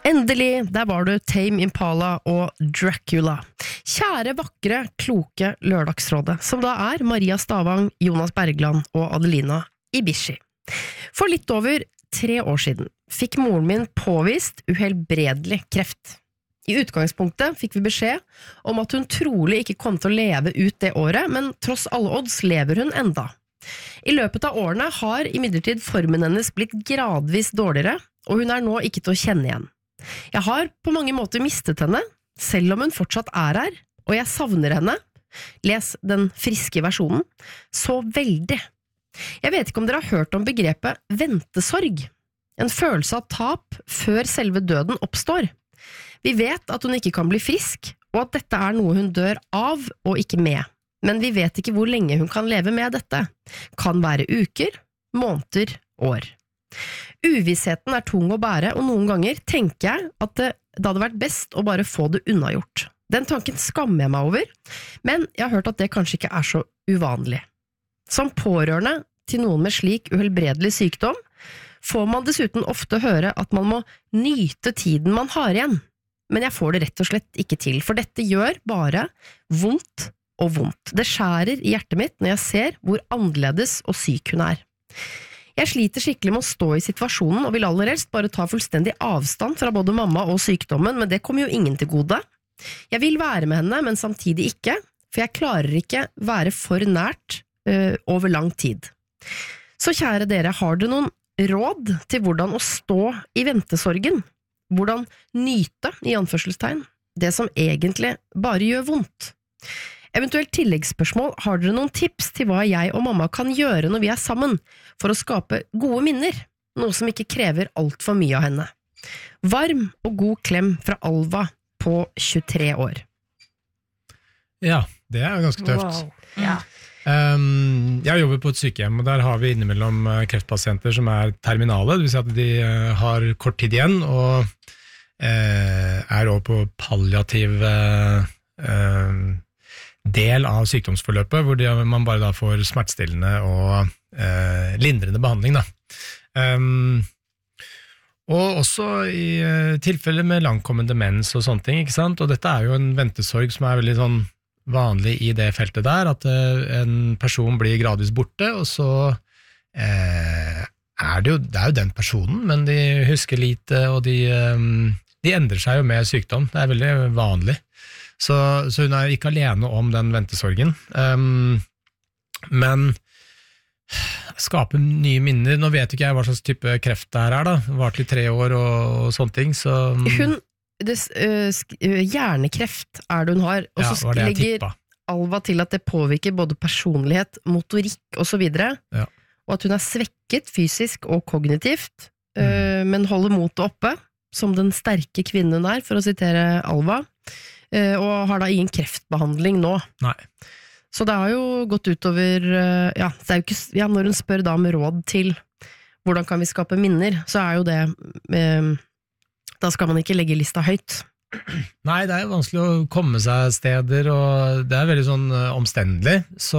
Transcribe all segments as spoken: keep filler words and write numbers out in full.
Endelig, der var du Tame Impala og Dracula. Kjære, vakre, kloke lørdagsrådet, som da er Maria Stavang, Jonas Bergland og Adelina Ibishi. For litt over tre år siden fikk moren min påvist uhelbredelig kreft. I utgangspunktet fikk vi beskjed om at hun trolig ikke kom til å leve ut det året, men tross alle odds lever hun enda. I løpet av årene har imidlertid formen hennes blitt gradvis dårligere, og hun er nå ikke til å kjenne igjen. Jeg har på mange måter mistet henne, selv om hun fortsatt er her, og jeg savner henne, les den friske versjonen, så veldig. Jeg vet ikke om dere har hørt om begrepet ventesorg, en følelse av tap før selve døden oppstår. Vi vet at hun ikke kan bli frisk, og at dette er noe hun dør av og ikke med, men vi vet ikke hvor lenge hun kan leve med dette. Kan være uker, måneder, år. Uvissheten er tung å bære, og noen ganger tenker jeg at det, det hadde vært best å bare få det unnagjort. Den tanken skammer jeg meg over, men jeg har hørt at det kanskje ikke er så uvanlig. Som pårørende til noen med slik uhelbredelig sykdom, får man dessuten ofte høre at man må nyte tiden man har igjen. Men jeg får det rett og slett ikke til, for dette gjør bare vondt og vondt. Det skjærer i hjertet mitt når jeg ser hvor annerledes og syk hun er. Jeg sliter skikkelig med å stå i situasjonen og vil aller helst bare ta fullstendig avstand fra både mamma og sykdommen, men det kommer jo ingen til gode. Jeg vil være med henne, men samtidig ikke, for jeg klarer ikke være for nært øh, over lang tid. Så kjære dere, har du noen råd til hvordan å stå i ventesorgen? Hvordan nyte, i anførselstegn, det som egentlig bare gjør vondt? Eventuelt tilleggsspørsmål, har dere noen tips til hva jeg og mamma kan gjøre når vi er sammen, for å skape gode minner, noe som ikke krever alt for mye av henne? Varm og god klem fra Alva på tjuetre år. Ja, det er ganske tøft. Wow. Ja. Um, jeg jobber på et sykehjem, og der har vi innimellom kreftpasienter som er terminale, det vil si at de har kort tid igjen, og uh, er også på palliativ uh, del av sykdomsforløpet, hvor de, man bare da får smertestillende og eh, lindrende behandling. Da. Um, og også i uh, tilfeller med langkommen demens og sånne ting, ikke sant? Og dette er jo en ventesorg som er veldig sånn vanlig i det feltet der, at uh, en person blir gradvis borte, og så uh, er det jo, det er jo den personen, men de husker lite, og de, um, de endrer seg jo med sykdom. Det er veldig vanlig. Så, så hun er ikke alene om den ventesorgen. Um, men skape nye minner. Nå vet ikke jeg hva slags type kreft det her er, da. Vart i tre år og, og sånne ting. Så, hun, det, uh, hjernekreft er det hun har, og ja, så legger Alva til at det påvirker både personlighet, motorikk og så videre, ja. Og at hun er svekket fysisk og kognitivt, mm. uh, men holder motet oppe, som den sterke kvinnen hun er, for å sitere Alva. Og har da ingen kreftbehandling nå. Nei. Så det har jo gått utover, ja, det er jo ikke, ja, når hun spør da med råd til hvordan kan vi skape minner, så er jo det, eh, da skal man ikke legge lista høyt. Nei, det er jo vanskelig å komme seg steder, og det er veldig sånn uh, omstendelig, så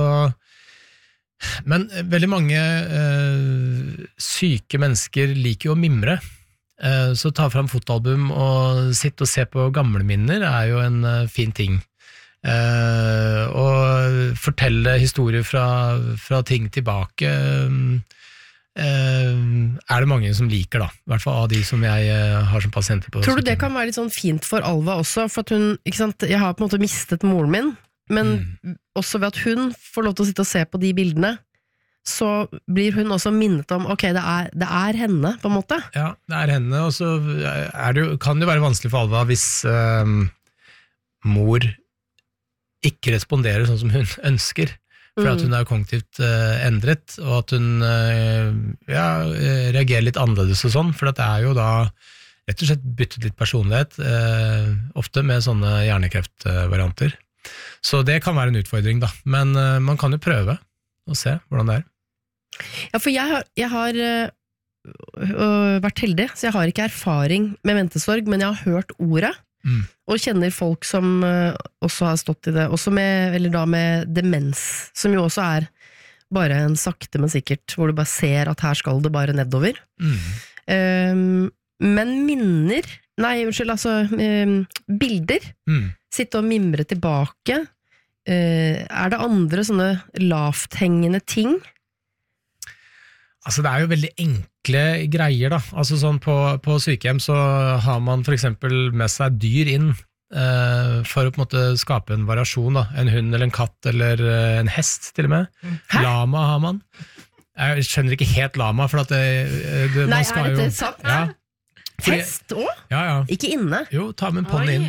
men veldig mange uh, syke mennesker liker jo å mimre. Så ta fram fotoalbum og sitte og se på gamle minner er jo en uh, fin ting. Uh, og fortelle historier fra, fra ting tilbake uh, er det mange som liker, da. I hvert fall av de som jeg uh, har som pasienter på. Tror du det kan være litt sånn fint for Alva også? For at hun, ikke sant, jeg har på en måte mistet moren min, men mm. også ved at hun får lov til å sitte og se på de bildene, så blir hun også minnet om, ok, det er, det er henne, på en måte. Ja, det er henne, og så er det jo, kan det være vanskelig for Alva hvis uh, mor ikke responderer sånn som hun ønsker, for at hun er kognitivt uh, endret, og at hun uh, ja, reagerer litt annerledes og sånn, for det er jo da rett og slett byttet litt personlighet, uh, ofte med sånne hjernekreftvarianter. Så det kan være en utfordring, da. Men uh, man kan jo prøve å se hvordan det er. Ja, for jeg har, jeg har øh, vært heldig, så jeg har ikke erfaring med ventesorg, men jeg har hørt ordet, mm. og kjenner folk som øh, også har stått i det, også med, eller da med demens, som jo også er bare en sakte, men sikkert, hvor du bare ser at her skal det bare nedover. Mm. Um, men minner, nei, unnskyld, altså eh, bilder, Mm. sitte og mimre tilbake. Eh, er det andre sånne lavthengende ting? Altså det er jo veldig enkle greier da, altså sånn på, på sykehjem så har man for eksempel med seg dyr inn eh, for å på en måte skape en variasjon da, en hund eller en katt eller eh, en hest til og med. Hæ? Lama har man. Jeg skjønner ikke helt lama, for at det, det, Nei, man skal er dette jo... sant? Ja, fordi- Hest også? ja, ja. Ikke inne? Jo, ta med en ponni Oi. inn.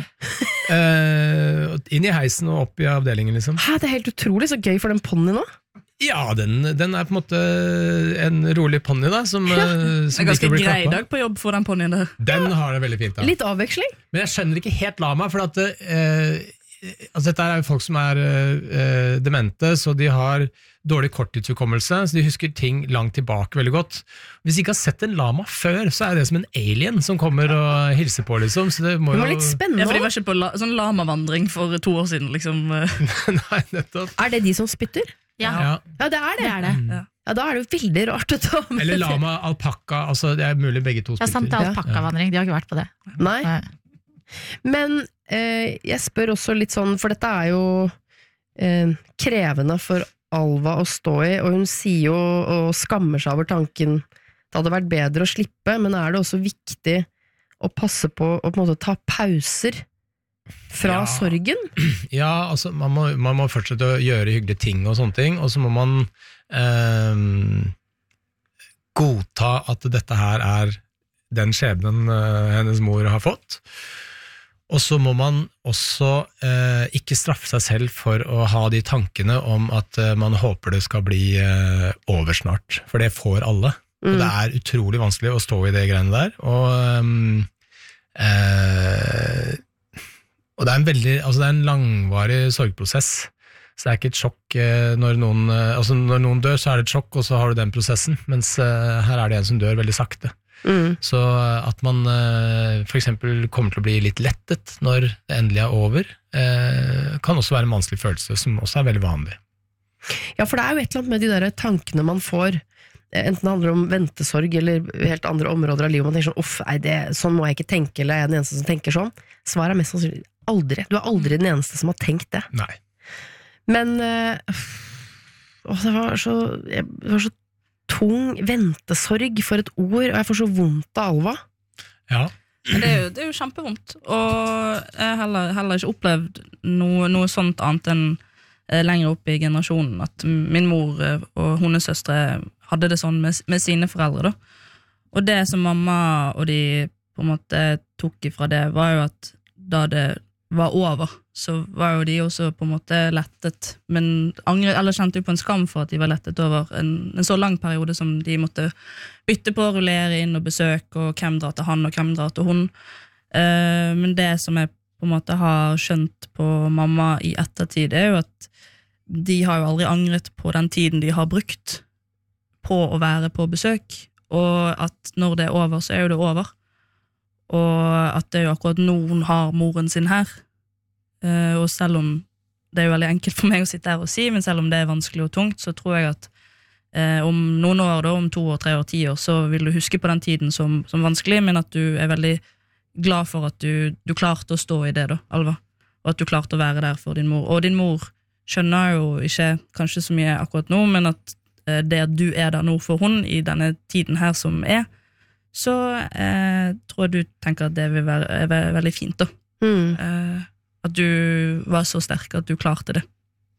Eh, inn i heisen og opp i avdelingen liksom. Hæ, det er helt utrolig, så gøy for den ponnien nå. Ja, den, den er på en måte en rolig ponni da, som, eh, Det som er ganske liker å bli grei klappet. dag på jobb for den ponnien der. Den har det veldig fint da. Litt avveksling. Men jeg skjønner ikke helt lama, for at eh, altså dette er jo folk som er eh, demente, så de har dårlig korttidshukommelse, så de husker ting langt tilbake veldig godt. Hvis de ikke har sett en lama før, så er det som en alien som kommer og hilser på, liksom. Så det må Det jo... var litt spennende Ja, for de også. var ikke på la sånn lamavandring for to år siden, liksom. Nei, nettopp. Er det de som spytter? Ja, Ja. Ja, det er det. det er det. Ja. Ja, da er det jo veldig rart å ta med. Eller lama, alpakka, altså det er mulig begge to Ja, sant, det spytter. er alpakkavandring, de har ikke vært på det. Nei. Nei. Men eh, jeg spør også litt sånn, for dette er jo eh, krevende for Alva å stå i, og hun sier jo og skammer seg over tanken det hadde vært bedre å slippe, men er det også viktig å passe på å på en måte ta pauser fra Ja. sorgen? Ja, altså man må, man må fortsette å gjøre hyggelige ting og sånne ting, og så må man eh, godta at dette her er den skjebnen eh, hennes mor har fått. Og så må man også eh, ikke straffe seg selv for å ha de tankene om at eh, man håper det skal bli eh, over snart, for det får alle. Og det er utrolig vanskelig å stå i det greiene der, og ehm, eh, og det er en veldig, altså det er en langvarig sorgprosess, så det er ikke et sjokk eh, når noen, eh, altså når noen dør, så er det et sjokk, og så har du den prosessen, mens eh, her er det en som dør veldig sakte. Mm. Så at man eh, for eksempel kommer til å bli litt lettet når det endelig er over, eh, kan også være en vanskelig følelse, som også er veldig vanlig. Ja, for det er jo et eller annet med de der tankene man får, eh, enten det handler om ventesorg eller helt andre områder av livet, man tenker sånn, uff, nei, det, sånn må jeg ikke tenke, eller er jeg den eneste som tenker sånn? Svaret er mest sannsynlig aldri. Du er aldri den eneste som har tenkt det. Nei. Men øh, å, det var så jeg, det var så tung ventesorg for et ord, og jeg får så vondt av Alva. Ja. Men det er jo, det er jo kjempevondt, og jeg har heller, heller ikke opplevd noe, noe sånt annet enn eh, lenger opp i generasjonen, at min mor eh, og hennes søstre hadde det sånn med, med sine foreldre da. Og det som mamma og de på en måte tok ifra det, var jo at da det var over, så var jo de også på en måte lettet, men angre, eller kjente jo på en skam for at de var lettet over en, en så lang periode som de måtte bytte på, rullere inn og besøke, og hvem drar til han og hvem drar til hun. Eh, men det som jeg på en måte har skjønt på mamma i ettertid, er jo at de har jo aldri angret på den tiden de har brukt på å være på besøk, og at når det er over, så er jo det over. Og at det er jo akkurat nå hun har moren sin her. Eh, og selv om det er jo veldig enkelt for meg å sitte her og si, men selv om det er vanskelig og tungt, så tror jeg at eh, om noen år, da, om to år, tre år, ti år, så vil du huske på den tiden som, som vanskelig, men at du er veldig glad for at du, du klarte å stå i det, da, Alva. Og at du klarte å være der for din mor. Og din mor skjønner jo ikke kanskje så mye akkurat nå, men at eh, det at du er der nå for hun i denne tiden her som er, så eh, tror jeg du tenker at det vil være, er ve- veldig fint da. Mm. Eh, at du var så sterk at du klarte det.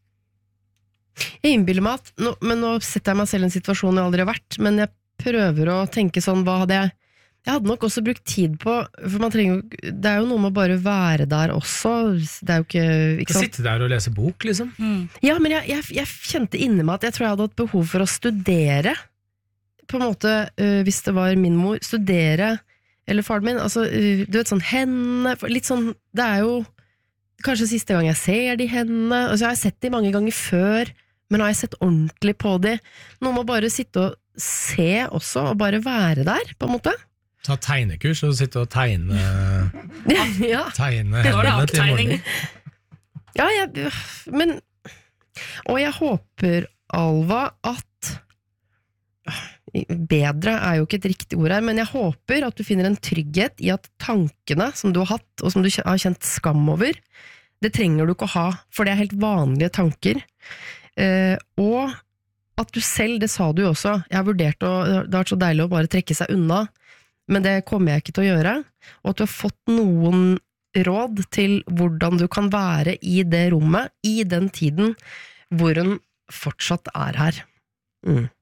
Jeg innbiller meg at, nå, men nå setter jeg meg selv i en situasjon jeg aldri har vært, men jeg prøver å tenke sånn, hva hadde jeg Jeg hadde nok også brukt tid på, for man trenger jo, det er jo noe med å bare være der også, det er jo ikke, ikke sant? Sitte der og lese bok, liksom. Ja, men jeg, jeg, jeg kjente inni meg at jeg tror jeg hadde hatt behov for å studere, på en måte, øh, hvis det var min mor, studere, eller faren min, altså, øh, du vet sånn, henne, litt sånn, det er jo kanskje siste gang jeg ser de henne, altså jeg har sett de mange ganger før, men har jeg sett ordentlig på de? Noe må bare sitte og se også, og bare være der, på en måte. Ta tegnekurs og sitte og tegne, Ja, tegne Det var det hendene til avtegning. moren. ja jeg, men, og jeg håper, Alva, at bedre er jo ikke et riktig ord her, men jeg håper at du finner en trygghet i at tankene som du har hatt, og som du har kjent skam over, det trenger du ikke å ha, for det er helt vanlige tanker. Eh, og at du selv, det sa du jo også, jeg har vurdert, å, det har vært så deilig å bare trekke seg unna, men det kommer jeg ikke til å gjøre, og at du har fått noen råd til hvordan du kan være i det rommet, i den tiden hvor hun fortsatt er her. Mm.